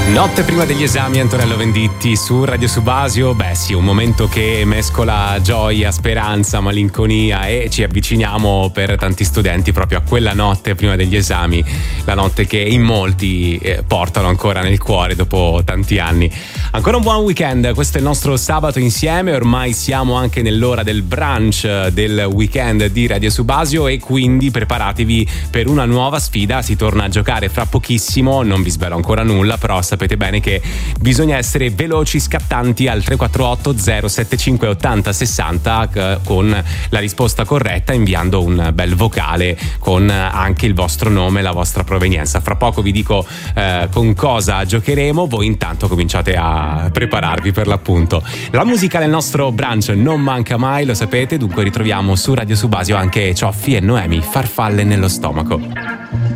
Notte prima degli esami, Antonello Venditti su Radio Subasio. Beh sì, un momento che mescola gioia, speranza, malinconia e ci avviciniamo per tanti studenti proprio a quella notte prima degli esami, la notte che in molti portano ancora nel cuore dopo tanti anni. Ancora un buon weekend, questo è il nostro sabato insieme, ormai siamo anche nell'ora del brunch del weekend di Radio Subasio e quindi preparatevi per una nuova sfida. Si torna a giocare fra pochissimo, non vi svelo ancora nulla, però sapete bene che bisogna essere veloci, scattanti al 348 075 80 60 con la risposta corretta, inviando un bel vocale con anche il vostro nome, la vostra provenienza. Fra poco vi dico con cosa giocheremo, voi intanto cominciate a prepararvi per l'appunto. La musica del nostro brunch non manca mai, lo sapete, dunque ritroviamo su Radio Subasio anche Cioffi e Noemi, Farfalle nello stomaco.